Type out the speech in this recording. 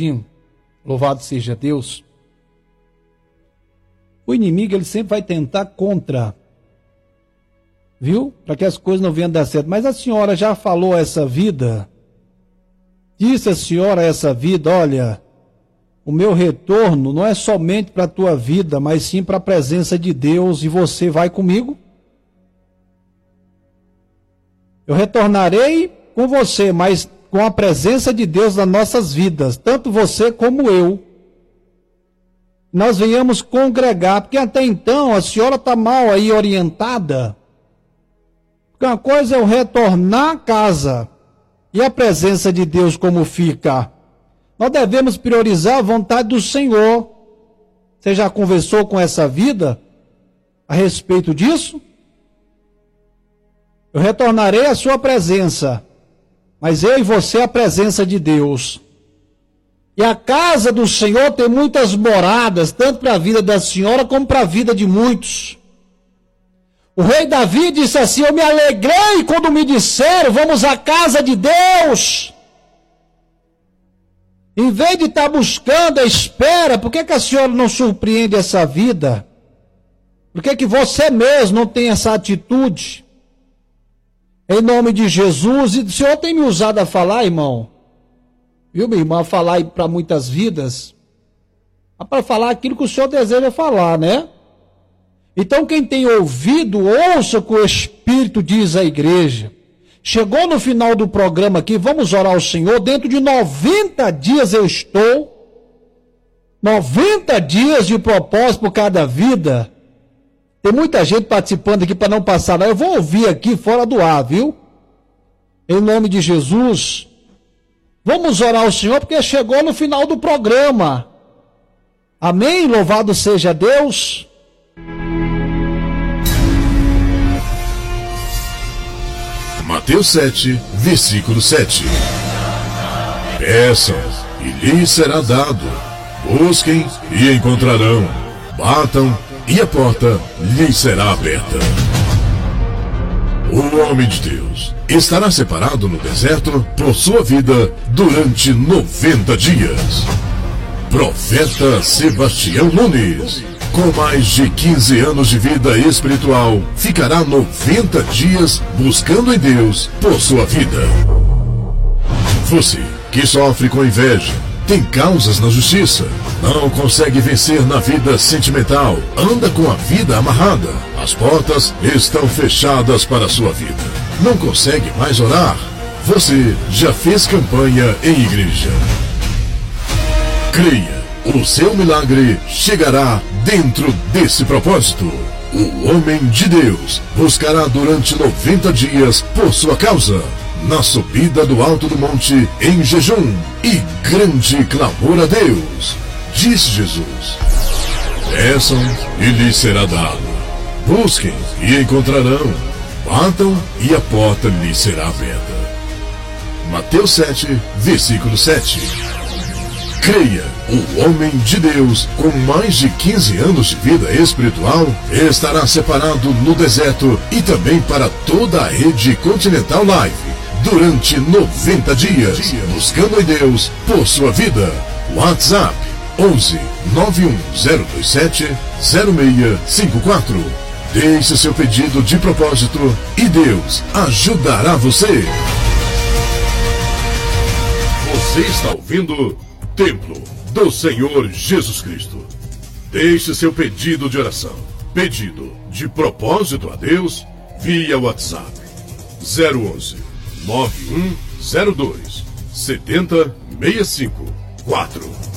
rapidinho. Louvado seja Deus. O inimigo, ele sempre vai tentar contra, viu? Para que as coisas não venham a dar certo. Mas a senhora já falou essa vida? Disse a senhora essa vida, olha, o meu retorno não é somente para a tua vida, mas sim para a presença de Deus, e você vai comigo? Eu retornarei com você, mas com a presença de Deus nas nossas vidas, tanto você como eu. Nós venhamos congregar, porque até então a senhora está mal aí orientada. Porque uma coisa é eu retornar à casa, e a presença de Deus como fica? Nós devemos priorizar a vontade do Senhor. Você já conversou com essa vida a respeito disso? Eu retornarei à sua presença, mas eu e você a presença de Deus. E a casa do Senhor tem muitas moradas, tanto para a vida da senhora como para a vida de muitos. O rei Davi disse assim: eu me alegrei quando me disseram, vamos à casa de Deus. Em vez de estar buscando a espera, por que a senhora não surpreende essa vida? Por que você mesmo não tem essa atitude? Em nome de Jesus, e o Senhor tem me usado a falar, irmão, viu, meu irmão, a falar para muitas vidas, para falar aquilo que o Senhor deseja falar, né? Então quem tem ouvido, ouça o que o Espírito diz à igreja. Chegou no final do programa aqui, vamos orar ao Senhor. Dentro de 90 dias eu estou. 90 dias de propósito por cada vida. Tem muita gente participando aqui para não passar, não. Eu vou ouvir aqui fora do ar, viu? Em nome de Jesus. Vamos orar ao Senhor, porque chegou no final do programa. Amém? Louvado seja Deus. Mateus 7, versículo 7. Peçam, e lhes será dado. Busquem, e encontrarão. Batam, e a porta lhes será aberta. O homem de Deus estará separado no deserto por sua vida durante 90 dias. Profeta Sebastião Nunes, com mais de 15 anos de vida espiritual, ficará 90 dias buscando em Deus por sua vida. Você que sofre com inveja, tem causas na justiça, não consegue vencer na vida sentimental, anda com a vida amarrada, as portas estão fechadas para a sua vida, não consegue mais orar, você já fez campanha em igreja. Creia, o seu milagre chegará dentro desse propósito. O homem de Deus buscará durante 90 dias por sua causa, na subida do alto do monte, em jejum e grande clamor a Deus. Disse Jesus: peçam e lhes será dado. Busquem e encontrarão. Batam e a porta lhes será aberta. Mateus 7, versículo 7. Creia, o homem de Deus, com mais de 15 anos de vida espiritual, estará separado no deserto e também para toda a rede Continental Live, durante 90 dias, buscando em Deus por sua vida. WhatsApp 11 91027 0654. Deixe seu pedido de propósito e Deus ajudará você. Você está ouvindo Templo do Senhor Jesus Cristo. Deixe seu pedido de oração, pedido de propósito a Deus via WhatsApp 011 9102 7065 4.